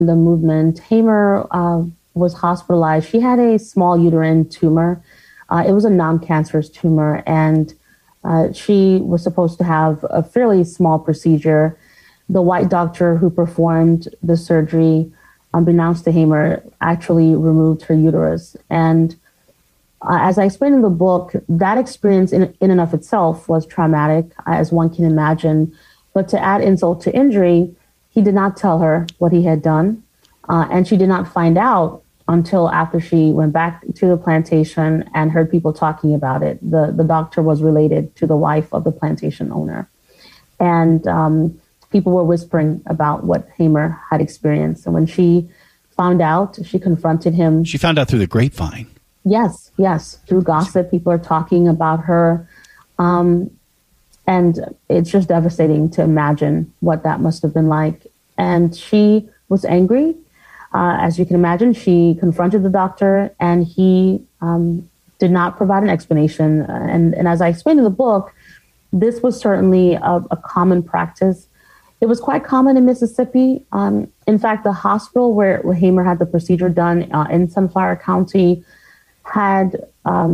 the movement, Hamer was hospitalized. She had a small uterine tumor. It was a non-cancerous tumor, and she was supposed to have a fairly small procedure. The white doctor who performed the surgery, unbeknownst to Hamer, actually removed her uterus. And as I explained in the book, that experience in and of itself was traumatic, as one can imagine. But to add insult to injury, he did not tell her what he had done. And she did not find out until after she went back to the plantation and heard people talking about it. The doctor was related to the wife of the plantation owner. And people were whispering about what Hamer had experienced. And when she found out, she confronted him. She found out through the grapevine. Yes. Through gossip, people are talking about her. And it's just devastating to imagine what that must have been like. And she was angry. As you can imagine, she confronted the doctor, and he did not provide an explanation. And as I explained in the book, this was certainly a common practice. It was quite common in Mississippi. In fact, the hospital where Hamer had the procedure done in Sunflower County had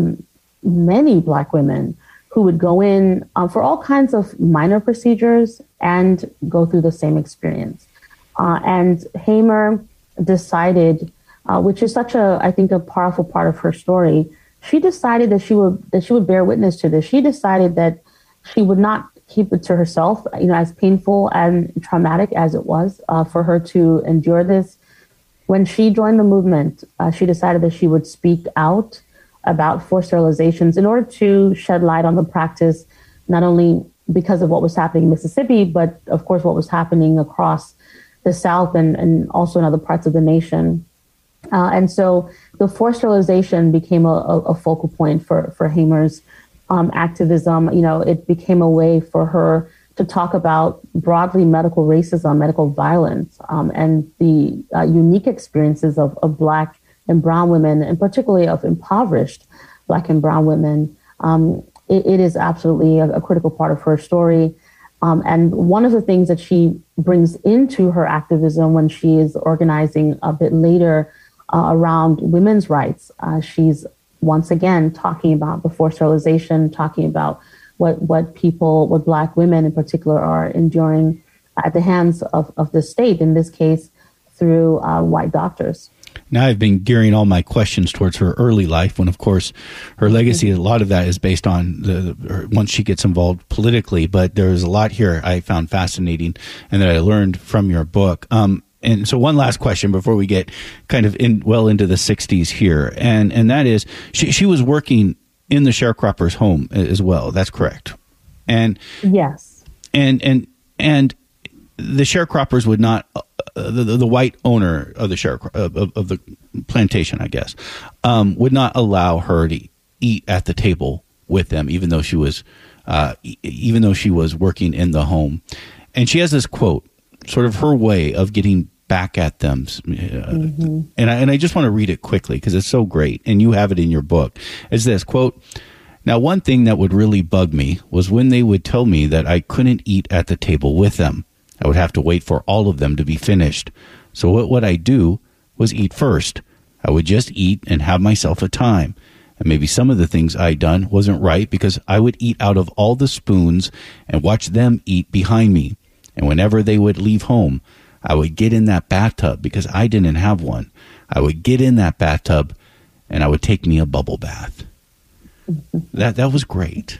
many Black women who would go in for all kinds of minor procedures and go through the same experience. And Hamer decided, which is such I think a powerful part of her story, she decided that she would bear witness to this. She decided that she would not keep it to herself, as painful and traumatic as it was for her to endure this. When she joined the movement, she decided that she would speak out about forced sterilizations in order to shed light on the practice, not only because of what was happening in Mississippi, but of course what was happening across the South and also in other parts of the nation. And so the forced sterilization became a focal point for Hamer's activism. It became a way for her to talk about broadly medical racism, medical violence, and the unique experiences of Black and Brown women, and particularly of impoverished Black and Brown women. It is absolutely a critical part of her story. And one of the things that she brings into her activism when she is organizing a bit later around women's rights, she's once again talking about the forced sterilization, talking about what Black women in particular are enduring at the hands of the state, in this case, through white doctors. Now I've been gearing all my questions towards her early life, when, of course, her legacy, a lot of that is based on once she gets involved politically. But there's a lot here I found fascinating and that I learned from your book. And so one last question before we get kind of into the 60s here. And that is, she was working in the sharecropper's home as well. That's correct. And yes. And the sharecroppers would not, the white owner of the of the plantation, I guess, would not allow her to eat at the table with them, even though she was working in the home. And she has this quote, sort of her way of getting back at them. Mm-hmm. And I just want to read it quickly because it's so great. And you have it in your book. It's this quote: "Now, one thing that would really bug me was when they would tell me that I couldn't eat at the table with them. I would have to wait for all of them to be finished. So what would I do was eat first. I would just eat and have myself a time. And maybe some of the things I'd done wasn't right because I would eat out of all the spoons and watch them eat behind me. And whenever they would leave home, I would get in that bathtub because I didn't have one. I would get in that bathtub and I would take me a bubble bath." That was great.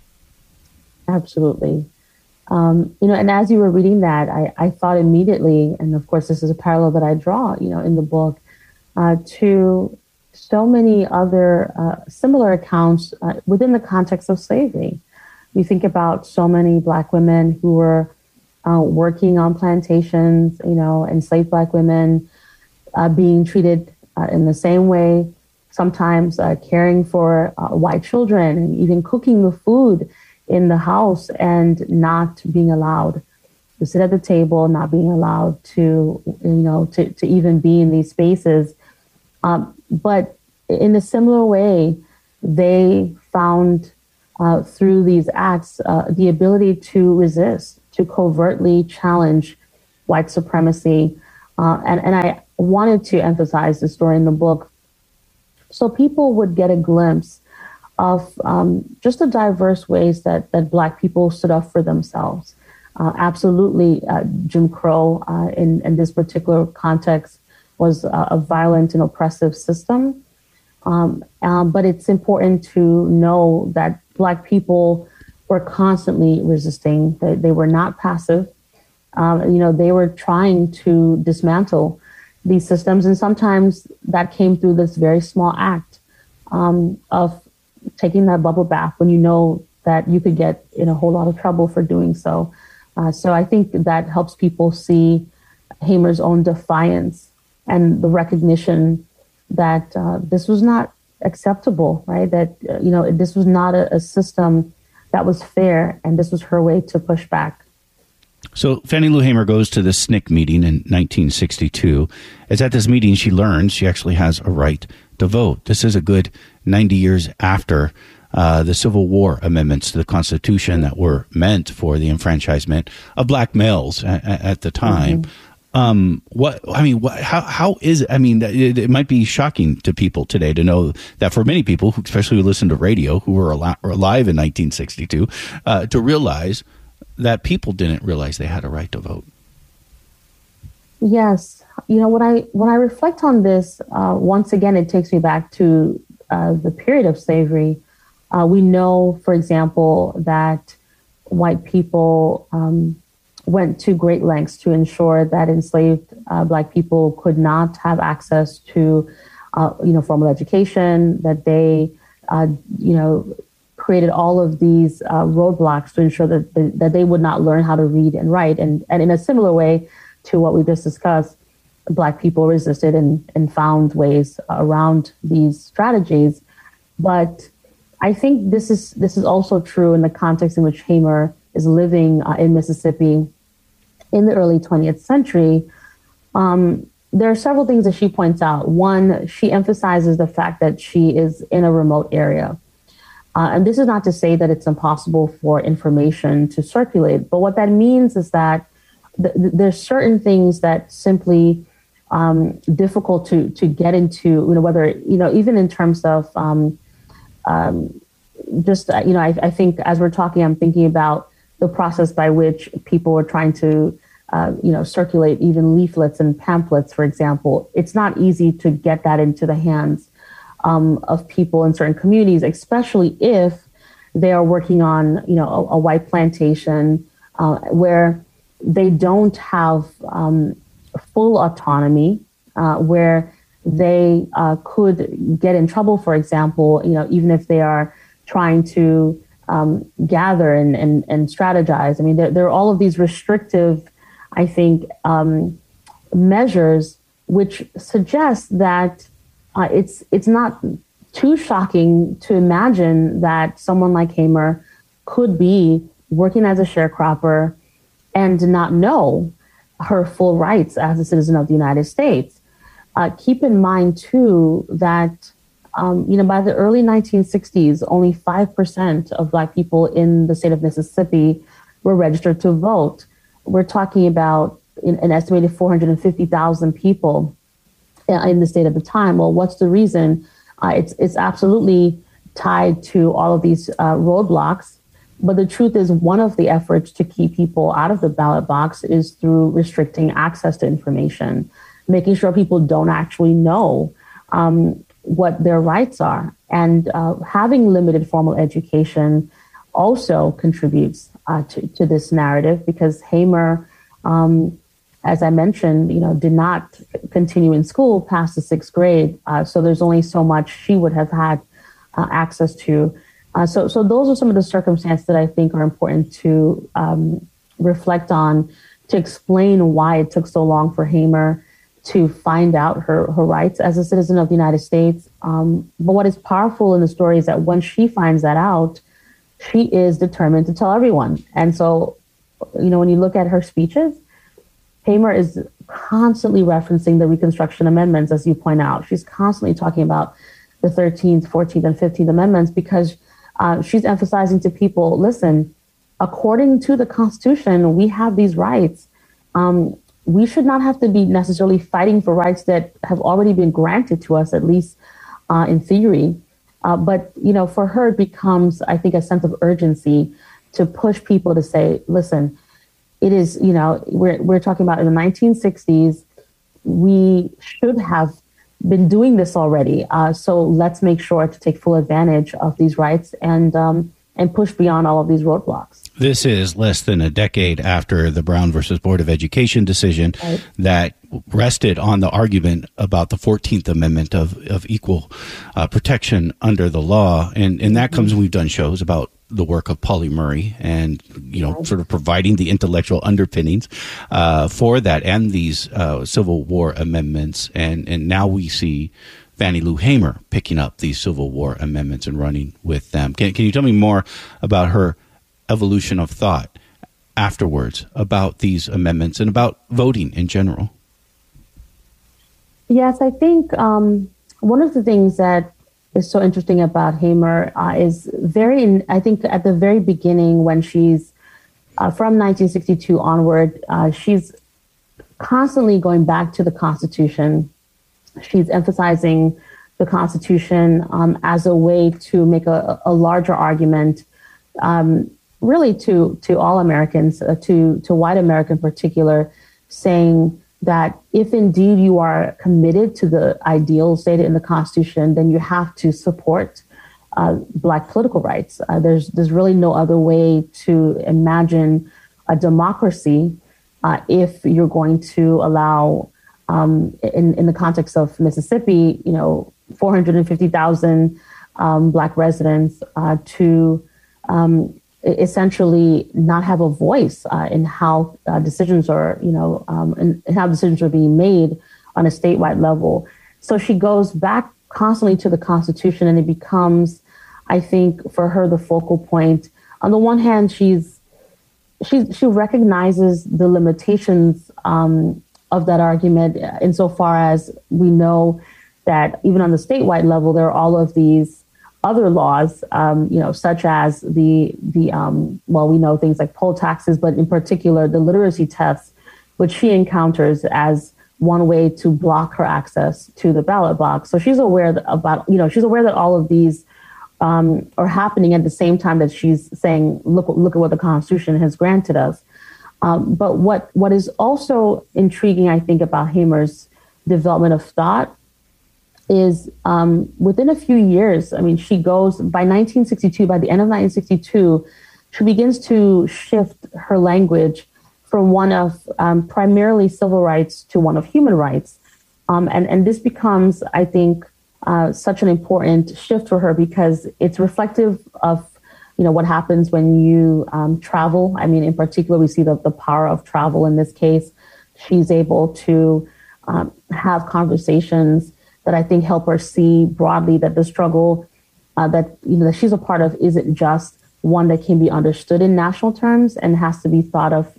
Absolutely. And as you were reading that, I thought immediately, and of course this is a parallel that I draw, in the book, to so many other similar accounts within the context of slavery. You think about so many Black women who were working on plantations, enslaved Black women being treated in the same way, sometimes caring for white children and even cooking the food in the house and not being allowed to sit at the table, not being allowed to even be in these spaces. But in a similar way, they found through these acts the ability to resist, to covertly challenge white supremacy, And I wanted to emphasize the story in the book so people would get a glimpse of just the diverse ways that Black people stood up for themselves. Absolutely, Jim Crow in this particular context was a violent and oppressive system. But it's important to know that Black people were constantly resisting. They were not passive. They were trying to dismantle these systems. And sometimes that came through this very small act of taking that bubble bath when you know that you could get in a whole lot of trouble for doing so. So I think that helps people see Hamer's own defiance and the recognition that this was not acceptable, right? That, this was not a system that was fair, and this was her way to push back. So Fannie Lou Hamer goes to the SNCC meeting in 1962. It's at this meeting she learns she actually has a right to vote. This is a good 90 years after the Civil War amendments to the Constitution that were meant for the enfranchisement of Black males at the time. How is it? I mean, it might be shocking to people today to know that for many people, especially who listen to radio, who were alive in 1962, to realize that people didn't realize they had a right to vote. Yes. When I reflect on this, once again, it takes me back to the period of slavery. We know, for example, that white people went to great lengths to ensure that enslaved Black people could not have access to, formal education, that they, created all of these roadblocks to ensure that they would not learn how to read and write. And in a similar way to what we just discussed, Black people resisted and found ways around these strategies. But I think this is also true in the context in which Hamer is living in Mississippi in the early 20th century. There are several things that she points out. One, she emphasizes the fact that she is in a remote area. And this is not to say that it's impossible for information to circulate, but what that means is that there's certain things that simply difficult to get into, whether, even in terms of I think as we're talking, I'm thinking about the process by which people were trying to, circulate even leaflets and pamphlets, for example. It's not easy to get that into the hands of people in certain communities, especially if they are working on, a white plantation where they don't have full autonomy, where they could get in trouble, for example, even if they are trying to gather and strategize. I mean, there are all of these restrictive, I think, measures which suggest that it's not too shocking to imagine that someone like Hamer could be working as a sharecropper and not know her full rights as a citizen of the United States. Keep in mind, too, that, by the early 1960s, only 5% of Black people in the state of Mississippi were registered to vote. We're talking about an estimated 450,000 people in the state at the time. Well, what's the reason? It's absolutely tied to all of these roadblocks. But the truth is, one of the efforts to keep people out of the ballot box is through restricting access to information, making sure people don't actually know what their rights are. And having limited formal education also contributes to this narrative, because Hamer, as I mentioned, did not continue in school past the 6th grade. So there's only so much she would have had access to. So those are some of the circumstances that I think are important to reflect on, to explain why it took so long for Hamer to find out her rights as a citizen of the United States. But what is powerful in the story is that when she finds that out, she is determined to tell everyone. And so, when you look at her speeches, Hamer is constantly referencing the Reconstruction Amendments, as you point out. She's constantly talking about the 13th, 14th, and 15th Amendments, because she's emphasizing to people, listen, according to the Constitution, we have these rights. we should not have to be necessarily fighting for rights that have already been granted to us, at least in theory. But, for her, it becomes, I think, a sense of urgency to push people to say, listen, it is, we're talking about in the 1960s, we should have been doing this already. So let's make sure to take full advantage of these rights and push beyond all of these roadblocks. This is less than a decade after the Brown versus Board of Education decision that rested on the argument about the 14th Amendment of equal protection under the law. And that comes, we've done shows about the work of Pauli Murray and, sort of providing the intellectual underpinnings for that and these Civil War amendments. And now we see Fannie Lou Hamer picking up these Civil War amendments and running with them. Can you tell me more about her evolution of thought afterwards about these amendments and about voting in general? Yes, I think one of the things that is so interesting about Hamer is I think at the very beginning when she's from 1962 onward, she's constantly going back to the Constitution. She's emphasizing the Constitution as a way to make a larger argument, really to all Americans, to white America in particular, saying that if indeed you are committed to the ideals stated in the Constitution, then you have to support Black political rights. There's really no other way to imagine a democracy if you're going to allow, in the context of Mississippi, 450,000 Black residents to essentially not have a voice in how decisions are, and how decisions are being made on a statewide level. So she goes back constantly to the Constitution, and it becomes, I think, for her, the focal point. On the one hand, she recognizes the limitations of that argument insofar as we know that even on the statewide level, there are all of these other laws, such as we know things like poll taxes, but in particular, the literacy tests, which she encounters as one way to block her access to the ballot box. So she's aware that all of these are happening at the same time that she's saying, look at what the Constitution has granted us. But what is also intriguing, I think, about Hamer's development of thought is within a few years, she goes by 1962, by the end of 1962, she begins to shift her language from one of primarily civil rights to one of human rights. And this becomes, I think, such an important shift for her because it's reflective of, what happens when you travel. In particular, we see the power of travel in this case. She's able to have conversations that I think help her see broadly that the struggle that she's a part of isn't just one that can be understood in national terms and has to be thought of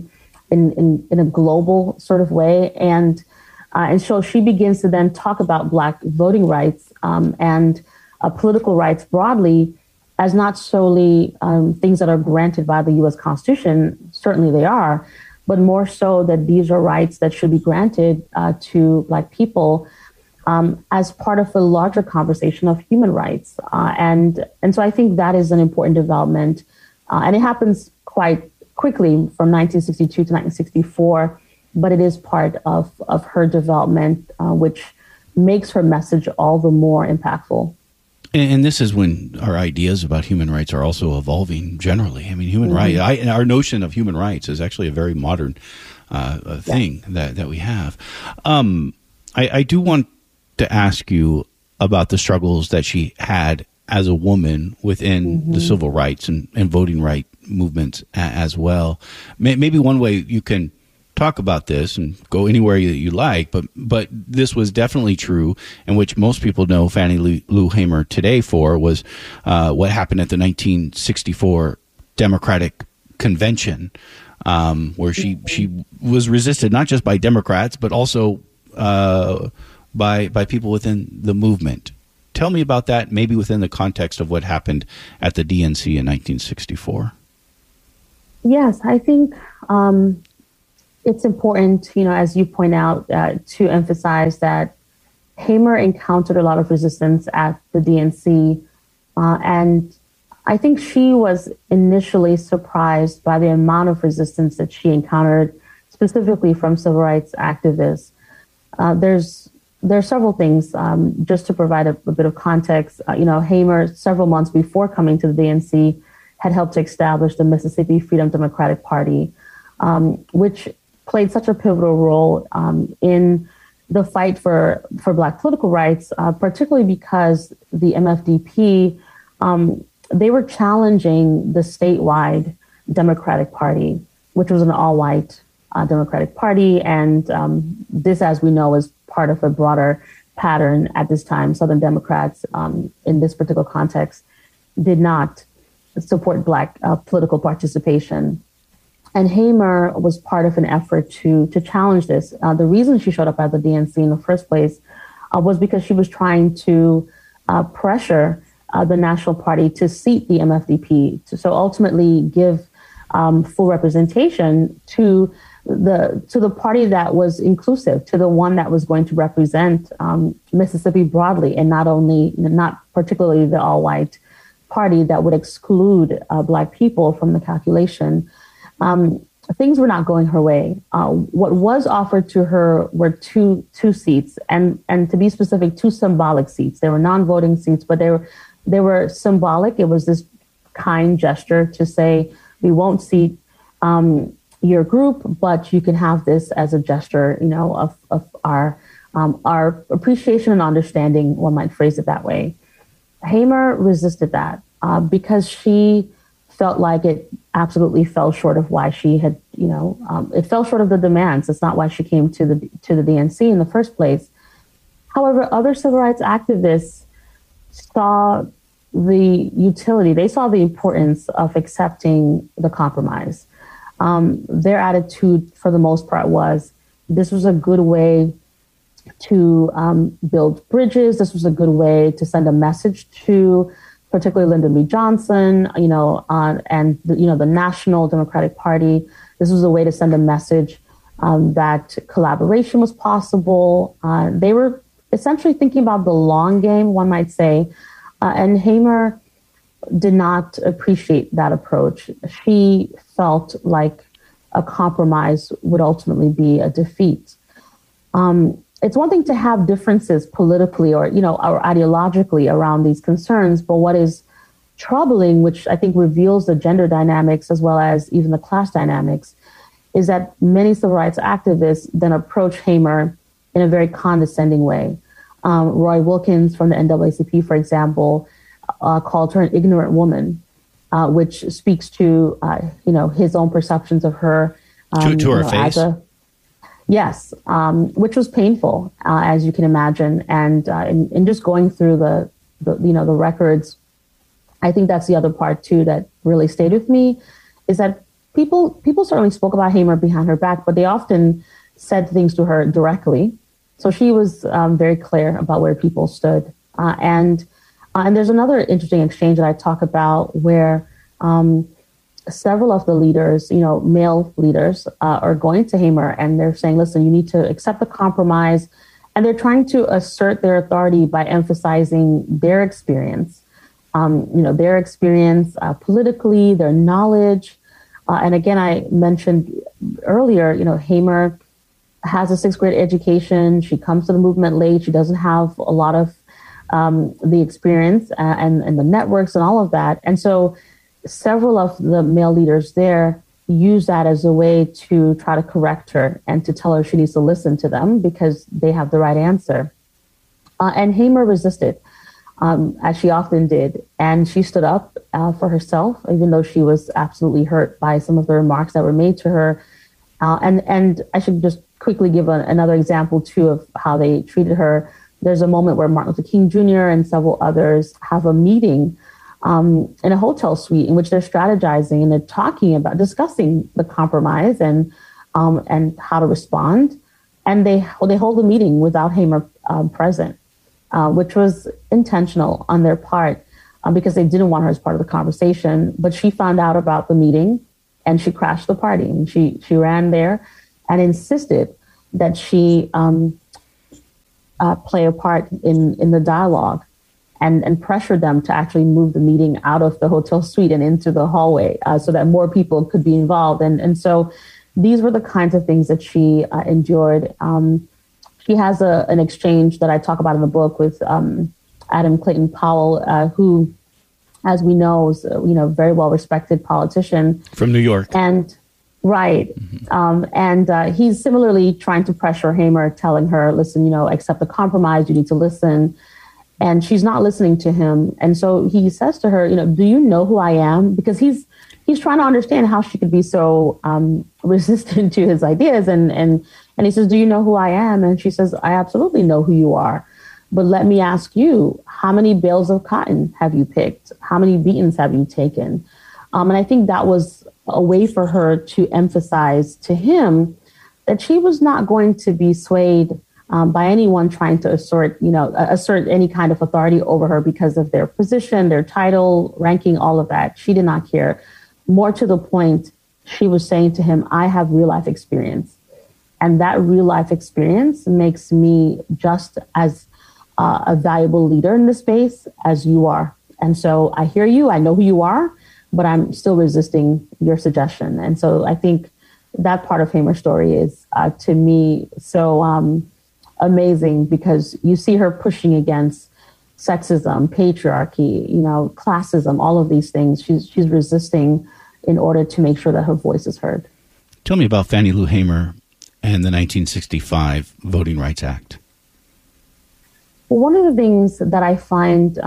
in a global sort of way. And so she begins to then talk about Black voting rights and political rights broadly as not solely things that are granted by the U.S. Constitution. Certainly they are, but more so that these are rights that should be granted to Black people as part of a larger conversation of human rights. And so I think that is an important development. And it happens quite quickly from 1962 to 1964, but it is part of her development, which makes her message all the more impactful. And this is when our ideas about human rights are also evolving generally. Human rights, our notion of human rights is actually a very modern thing that we have. I do want to ask you about the struggles that she had as a woman within the civil rights and voting right movements as well. Maybe one way you can talk about this and go anywhere you like, but this was definitely true, in which most people know Fannie Lou Hamer today for was what happened at the 1964 Democratic Convention, where she was resisted not just by Democrats but also by people within the movement. Tell me about that, maybe within the context of what happened at the DNC in 1964. Yes, I think it's important, as you point out, to emphasize that Hamer encountered a lot of resistance at the DNC, and I think she was initially surprised by the amount of resistance that she encountered, specifically from civil rights activists. There are several things, just to provide a bit of context. Hamer, several months before coming to the DNC, had helped to establish the Mississippi Freedom Democratic Party, which played such a pivotal role in the fight for Black political rights, particularly because the MFDP, they were challenging the statewide Democratic Party, which was an all-white Democratic Party. And this, as we know, is part of a broader pattern at this time. Southern Democrats, in this particular context, did not support Black political participation. And Hamer was part of an effort to challenge this. The reason she showed up at the DNC in the first place was because she was trying to pressure the National Party to seat the MFDP, so ultimately give full representation to the party that was inclusive, to the one that was going to represent Mississippi broadly, and not particularly the all-white party that would exclude Black people from the calculation. Things were not going her way. What was offered to her were two seats, and to be specific, two symbolic seats. They were non-voting seats, but they were symbolic. It was this kind gesture to say, we won't seat your group, but you can have this as a gesture, of our appreciation and understanding. One might phrase it that way. Hamer resisted that because she felt like it absolutely fell short of why she had, it fell short of the demands. It's not why she came to the DNC in the first place. However, other civil rights activists saw the utility. They saw the importance of accepting the compromise. Their attitude, for the most part, was this was a good way to build bridges. This was a good way to send a message to particularly Lyndon B. Johnson, and the National Democratic Party. This was a way to send a message that collaboration was possible. They were essentially thinking about the long game, one might say, and Hamer did not appreciate that approach. She felt like a compromise would ultimately be a defeat. It's one thing to have differences politically or ideologically around these concerns, but what is troubling, which I think reveals the gender dynamics as well as even the class dynamics, is that many civil rights activists then approach Hamer in a very condescending way. Roy Wilkins from the NAACP, for example, called her an ignorant woman, which speaks to his own perceptions of her to her face. Yes, which was painful, as you can imagine, and in just going through the records, I think that's the other part too that really stayed with me, is that people certainly spoke about Hamer behind her back, but they often said things to her directly. So she was very clear about where people stood, and there's another interesting exchange that I talk about where several of the leaders, male leaders, are going to Hamer and they're saying, listen, you need to accept the compromise. And they're trying to assert their authority by emphasizing their experience, politically, their knowledge. And again, I mentioned earlier, Hamer has a sixth grade education. She comes to the movement late. She doesn't have a lot of the experience and the networks and all of that. And so several of the male leaders there use that as a way to try to correct her and to tell her she needs to listen to them because they have the right answer. And Hamer resisted, as she often did. And she stood up for herself, even though she was absolutely hurt by some of the remarks that were made to her. And I should just quickly give another example, too, of how they treated her. There's a moment where Martin Luther King Jr. and several others have a meeting in a hotel suite in which they're strategizing and they're discussing the compromise and how to respond. And they hold a meeting without Hamer present, which was intentional on their part because they didn't want her as part of the conversation. But she found out about the meeting and she crashed the party and she ran there and insisted that she play a part in the dialogue, and pressured them to actually move the meeting out of the hotel suite and into the hallway so that more people could be involved. And so these were the kinds of things that she endured. She has an exchange that I talk about in the book with Adam Clayton Powell, who, as we know, is very well respected politician from New York. And right, he's similarly trying to pressure Hamer, telling her, "Listen, accept the compromise. You need to listen." And she's not listening to him. And so he says to her, "Do you know who I am?" Because he's trying to understand how she could be so resistant to his ideas. And he says, "Do you know who I am?" And she says, "I absolutely know who you are. But let me ask you, how many bales of cotton have you picked? How many beatings have you taken?" And I think that was a way for her to emphasize to him that she was not going to be swayed by anyone trying to assert any kind of authority over her because of their position, their title, ranking, all of that. She did not care. More to the point, she was saying to him, "I have real life experience. And that real life experience makes me just as a valuable leader in this space as you are. And so I hear you, I know who you are, but I'm still resisting your suggestion." And so I think that part of Hamer's story is, to me, so amazing, because you see her pushing against sexism, patriarchy, classism, all of these things. She's resisting in order to make sure that her voice is heard. Tell me about Fannie Lou Hamer and the 1965 Voting Rights Act. Well, one of the things that I find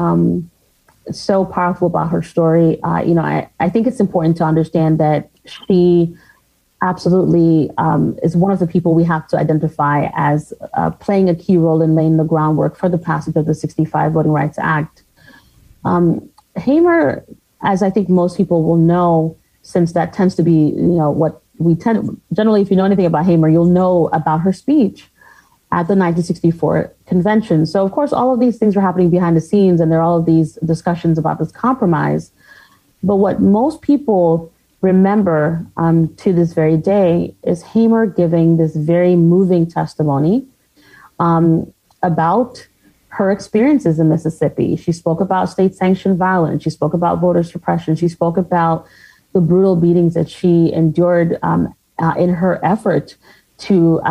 so powerful about her story, I think it's important to understand that she absolutely is one of the people we have to identify as playing a key role in laying the groundwork for the passage of the 65 Voting Rights Act. Hamer, as I think most people will know, since that tends to be, what we generally, if you know anything about Hamer, you'll know about her speech at the 1964 convention. So, of course, all of these things are happening behind the scenes, and there are all of these discussions about this compromise. But what most people remember to this very day is Hamer giving this very moving testimony about her experiences in Mississippi. She spoke about state-sanctioned violence. She spoke about voter suppression. She spoke about the brutal beatings that she endured in her effort to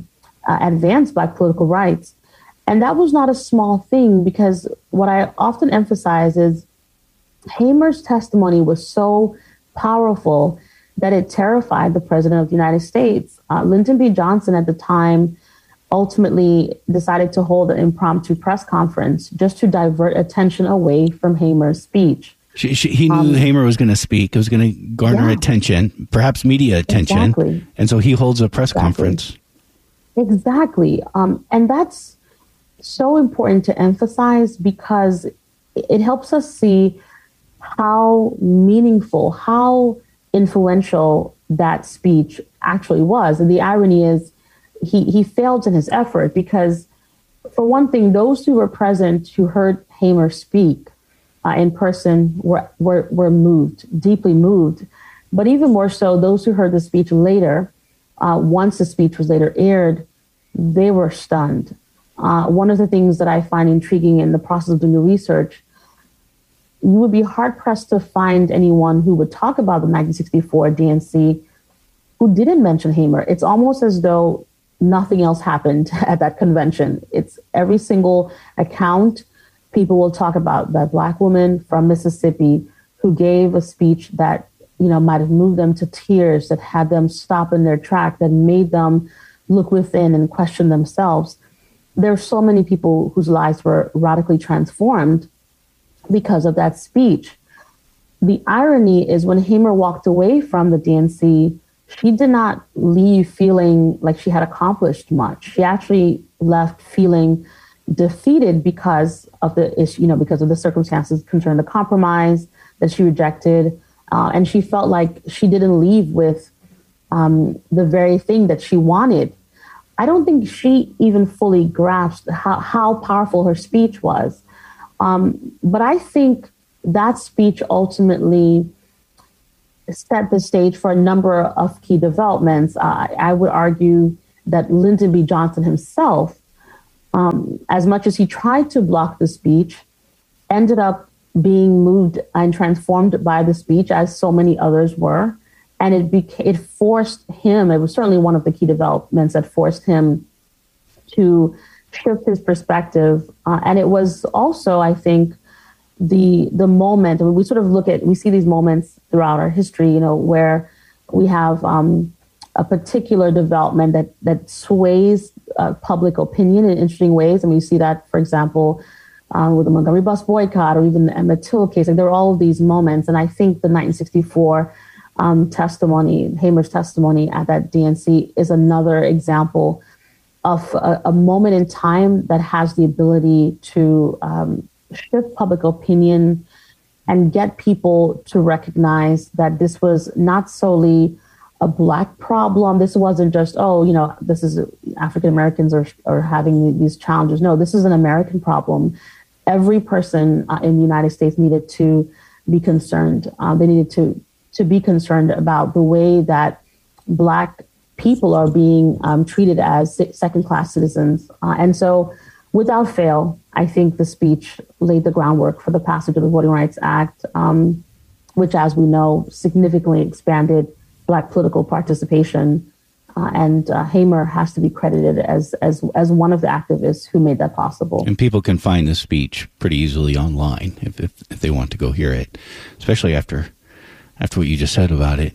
advance Black political rights. And that was not a small thing, because what I often emphasize is Hamer's testimony was so powerful that it terrified the president of the United States. Lyndon B. Johnson at the time ultimately decided to hold an impromptu press conference just to divert attention away from Hamer's speech. He knew Hamer was going to speak. It was going to garner attention, perhaps media attention. Exactly. And so he holds a press conference. Exactly. And that's so important to emphasize, because it helps us see how meaningful, how influential that speech actually was. And the irony is he failed in his effort, because, for one thing, those who were present, who heard Hamer speak in person, were moved, deeply moved. But even more so, those who heard the speech later, once the speech was later aired, they were stunned. One of the things that I find intriguing in the process of doing the research, you would be hard-pressed to find anyone who would talk about the 1964 DNC who didn't mention Hamer. It's almost as though nothing else happened at that convention. It's every single account. People will talk about that Black woman from Mississippi who gave a speech that, might have moved them to tears, that had them stop in their track, that made them look within and question themselves. There are so many people whose lives were radically transformed because of that speech. The irony is, when Hamer walked away from the DNC, she did not leave feeling like she had accomplished much. She actually left feeling defeated because of the issue, because of the circumstances concerning the compromise that she rejected. And she felt like she didn't leave with the very thing that she wanted. I don't think she even fully grasped how powerful her speech was. But I think that speech ultimately set the stage for a number of key developments. I would argue that Lyndon B. Johnson himself, as much as he tried to block the speech, ended up being moved and transformed by the speech, as so many others were. And it forced him, it was certainly one of the key developments that forced him to shift his perspective. And it was also, I think, the moment, I mean, we see these moments throughout our history, where we have a particular development that sways public opinion in interesting ways. And we see that, for example, with the Montgomery bus boycott, or even the Emmett Till case. Like, there are all of these moments. And I think the 1964 testimony, Hamer's testimony at that DNC, is another example of a moment in time that has the ability to shift public opinion and get people to recognize that this was not solely a Black problem. This wasn't just, this is African Americans are having these challenges. No, this is an American problem. Every person in the United States needed to be concerned. They needed to be concerned about the way that Black people are being treated as second-class citizens. And so, without fail, I think the speech laid the groundwork for the passage of the Voting Rights Act, which, as we know, significantly expanded Black political participation. And Hamer has to be credited as one of the activists who made that possible. And people can find the speech pretty easily online if they want to go hear it, especially after what you just said about it.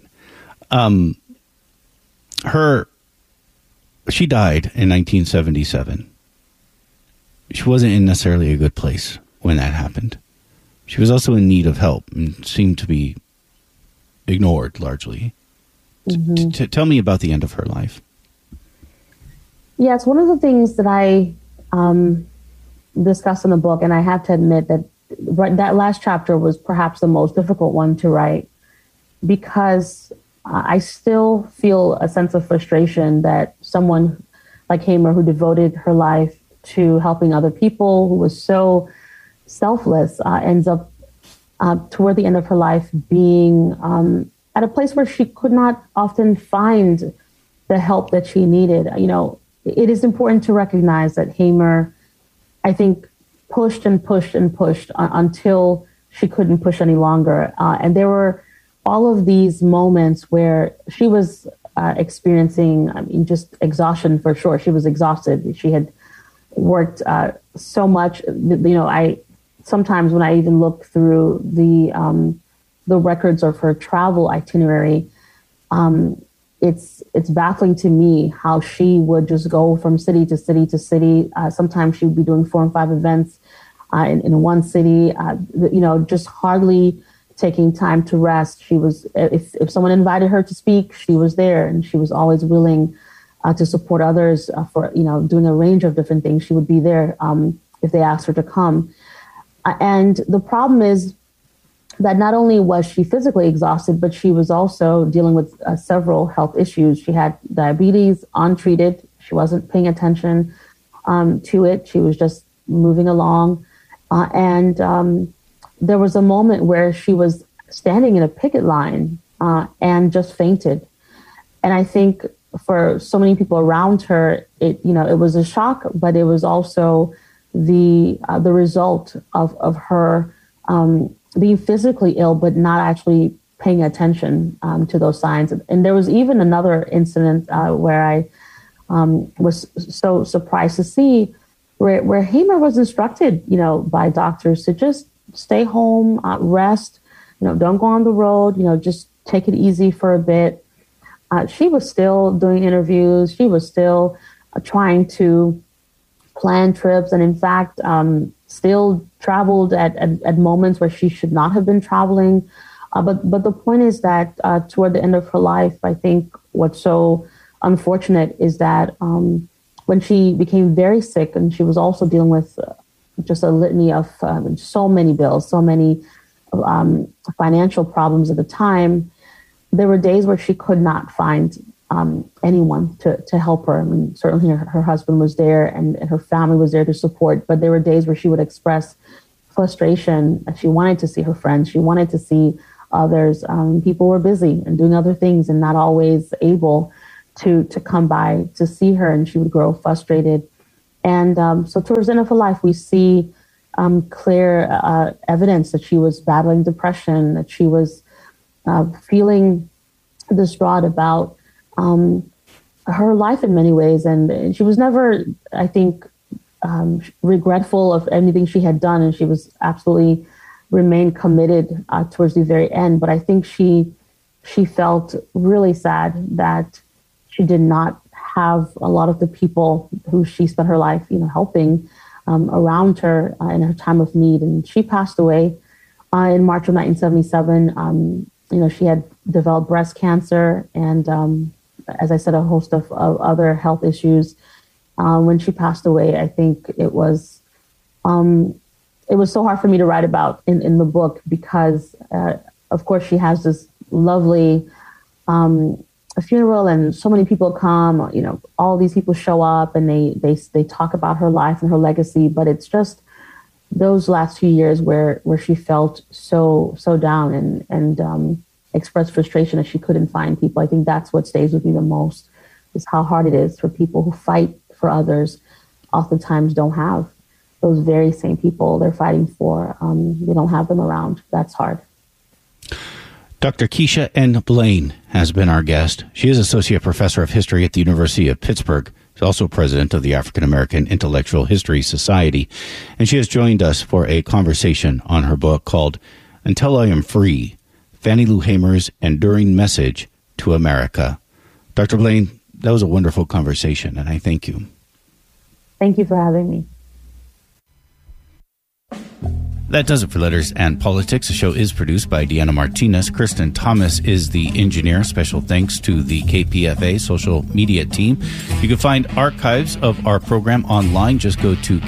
She died in 1977. She wasn't in necessarily a good place when that happened. She was also in need of help and seemed to be ignored largely. Mm-hmm. Tell me about the end of her life. Yeah, it's one of the things that I discuss in the book, and I have to admit that that last chapter was perhaps the most difficult one to write, because I still feel a sense of frustration that someone like Hamer, who devoted her life to helping other people, who was so selfless, ends up toward the end of her life being at a place where she could not often find the help that she needed. It is important to recognize that Hamer, I think, pushed and pushed and pushed until she couldn't push any longer. And there were all of these moments where she was experiencing, just exhaustion for sure. She was exhausted. She had worked so much. I sometimes, when I even look through the records of her travel itinerary, it's baffling to me how she would just go from city to city to city. Sometimes she would be doing 4 and 5 events in one city, just hardly taking time to rest. She was, if someone invited her to speak, she was there, and she was always willing to support others for, doing a range of different things. She would be there if they asked her to come. And the problem is that not only was she physically exhausted, but she was also dealing with several health issues. She had diabetes untreated. She wasn't paying attention to it. She was just moving along. And there was a moment where she was standing in a picket line and just fainted. And I think for so many people around her, it was a shock, but it was also the result of her being physically ill, but not actually paying attention to those signs. And there was even another incident where I was so surprised to see where Hamer was instructed, by doctors to just stay home, rest, don't go on the road, just take it easy for a bit. She was still doing interviews. She was still trying to plan trips, and in fact, still traveled at moments where she should not have been traveling. But the point is that toward the end of her life, I think what's so unfortunate is that when she became very sick, and she was also dealing with just a litany of so many bills, so many financial problems at the time, there were days where she could not find anyone to help her. I mean, certainly her husband was there and her family was there to support, but there were days where she would express frustration. She wanted to see her friends. She wanted to see others. People were busy and doing other things and not always able to come by to see her, and she would grow frustrated. And so towards the end of her life, we see clear evidence that she was battling depression, that she was feeling distraught about her life in many ways. And she was never, I think, regretful of anything she had done, and she was absolutely remained committed towards the very end. But I think she felt really sad that she did not have a lot of the people who she spent her life, helping around her in her time of need. And she passed away in March of 1977. She had developed breast cancer and, as I said, a host of other health issues. When she passed away, I think it was so hard for me to write about in the book because, of course, she has this lovely funeral and so many people come. All these people show up and they talk about her life and her legacy. But it's just those last few years where she felt so down and expressed frustration that she couldn't find people. I think that's what stays with me the most, is how hard it is for people who fight for others, oftentimes don't have those very same people they're fighting for. They don't have them around. That's hard. Dr. Keisha N. Blain has been our guest. She is Associate Professor of History at the University of Pittsburgh. She's also President of the African American Intellectual History Society. And she has joined us for a conversation on her book called Until I Am Free, Fannie Lou Hamer's Enduring Message to America. Dr. Blain, that was a wonderful conversation, and I thank you. Thank you for having me. That does it for Letters and Politics. The show is produced by Deanna Martinez. Kristen Thomas is the engineer. Special thanks to the KPFA social media team. You can find archives of our program online. Just go to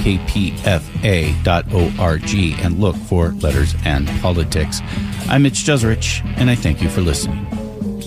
kpfa.org and look for Letters and Politics. I'm Mitch Jeserich, and I thank you for listening.